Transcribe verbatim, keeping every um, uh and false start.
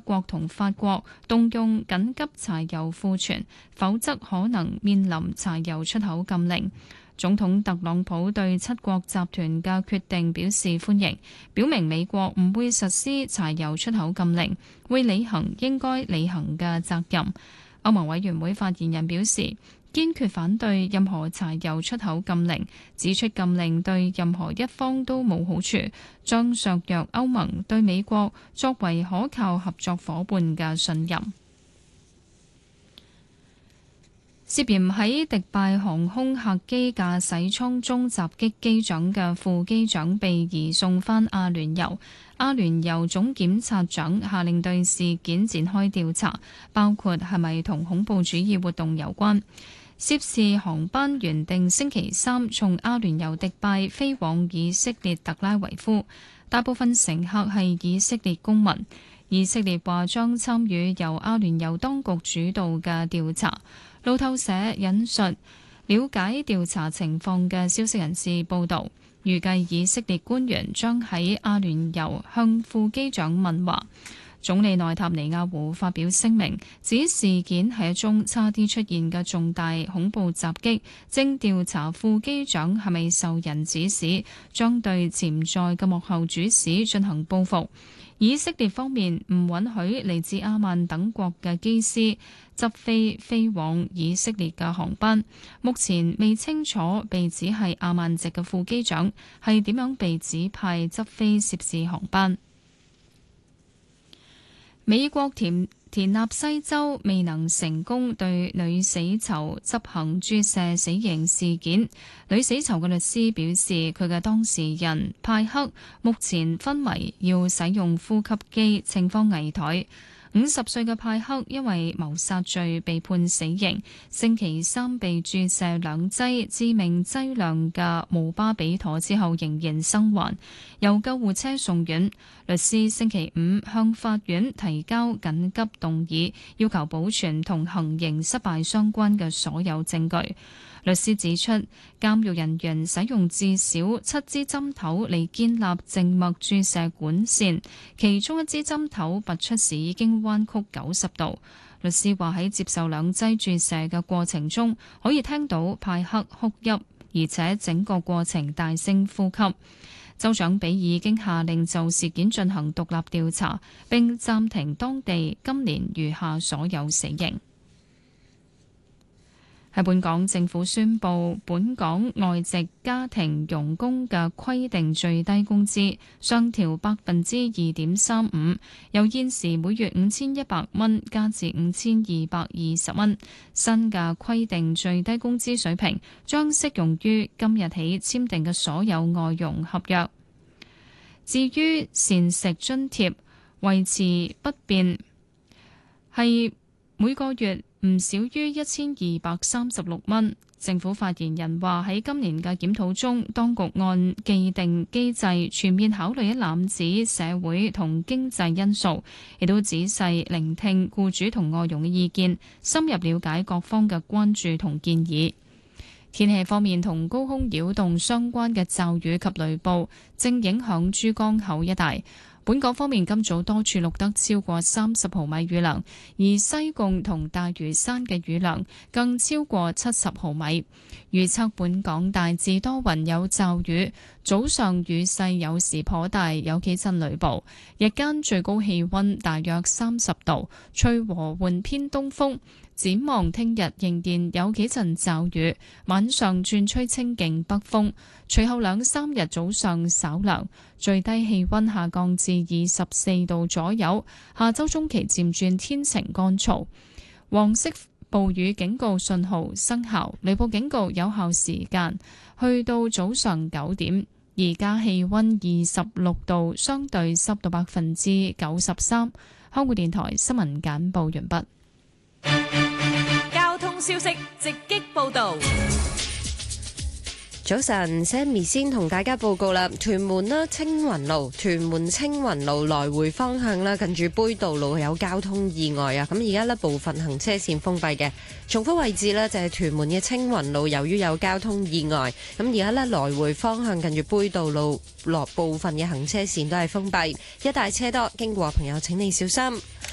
國同法國動用緊急柴油庫存，否則可能面臨柴油出口禁令。總統特朗普對七國集團嘅決定表示歡迎，表明美國唔會實施柴油出口禁令，會履行應該履行嘅責任。歐盟委員會發言人表示，堅決反對任何柴油出口禁令，指出禁令對任何一方都冇好處，將削弱歐盟對美國作為可靠合作夥伴嘅信任。涉嫌喺迪拜航空客機駕駛艙中襲擊機長嘅副機長被移送返阿聯酋。阿聯酋總檢察長下令對事件展開調查，包括係咪同恐怖主義活動有關。涉事航班原定星期三從阿聯酋迪拜飛往以色列特拉維夫，大部分乘客係以色列公民。以色列話將參與由阿聯酋當局主導嘅調查。路透社引述了解調查情況嘅消息人士報道，預計以色列官員將喺阿聯酋向副機長問話。總理內塔尼亞胡發表聲明，指事件係一宗差啲出現嘅重大恐怖襲擊，正調查副機長係咪受人指使，將對潛在嘅幕後主使進行報復。以色列方面唔允許嚟自阿曼等國嘅機師執飛飛往以色列嘅航班。目前未清楚被指係阿曼籍嘅副機長係點樣被指派執飛涉事航班。美國田田納西州未能成功對女死囚執行注射死刑事件，女死囚嘅律師表示，佢嘅當事人派克目前昏迷，要使用呼吸機，情況危殆。五十歲嘅派克因為謀殺罪被判死刑，星期三被注射兩劑致命劑量嘅姆巴比妥之後仍然生還，由救護車送院。律師星期五向法院提交緊急動議，要求保存同行刑失敗相關嘅所有證據。律師指出，監獄人員使用至少七支針頭嚟建立靜脈注射管線，其中一支針頭拔出時已經彎曲九十度。律師話喺接受兩劑注射嘅過程中，可以聽到派克哭泣，而且整個過程大聲呼吸。州長比爾已經下令就事件進行獨立調查，並暫停當地今年餘下所有死刑。喺本港，政府宣布本港外籍家庭傭工嘅規定最低工資上調百分之二點三五，由現時每月五千一百蚊加至五千二百二十蚊。新嘅規定最低工資水平將適用於今日起簽訂嘅所有外傭合約。至於膳食津貼維持不變，係每個月唔少於一千二百三十六蚊。政府發言人話喺今年嘅檢討中，當局按既定機制全面考慮一攬子社會同經濟因素，亦都仔細聆聽僱主同外傭嘅意見，深入了解各方嘅關注同建議。天氣方面，同高空擾動相關嘅驟雨及雷暴正影響珠江口一帶。本港方面，今早多處錄得超過三十毫米雨量，而西貢同大嶼山嘅雨量更超過七十毫米。預測本港大致多雲有驟雨，早上雨勢有時頗大，有幾陣雷暴。日間最高氣溫大約三十度，吹和緩偏東風。展望聽日仍然有幾陣驟雨，晚上轉吹清勁北風，隨後兩三日早上稍涼，最低氣溫下降至二十四度左右。下周中期漸轉天晴乾燥。黃色暴雨警告信號生效，雷暴警告有效時間去到早上九點。而家氣溫二十六度，相對濕度百分之九十三。香港電台新聞簡報完畢。 交通消息直擊報道。 早晨 Sammy 先同大家報告啦，屯門啦青雲路、屯門青雲路來回方向啦，近住杯渡路有交通意外啊！咁而家呢部分行車線封閉嘅，重複位置呢就係屯門嘅青雲路，由於有交通意外，咁而家呢來回方向近住杯渡路落部分嘅行車線都係封閉，一帶車多，經過朋友請你小心。